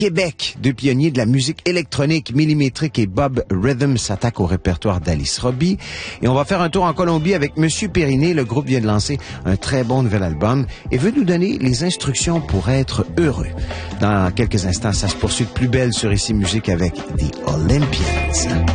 Québec, deux pionniers de la musique électronique millimétrique, et Bob Rhythm s'attaque au répertoire d'Alice Robbie. Et on va faire un tour en Colombie avec Monsieur Périnée. Le groupe vient de lancer un très bon nouvel album et veut nous donner les instructions pour être heureux. Dans quelques instants, ça se poursuit de plus belle sur Ici Musique avec The Olympians.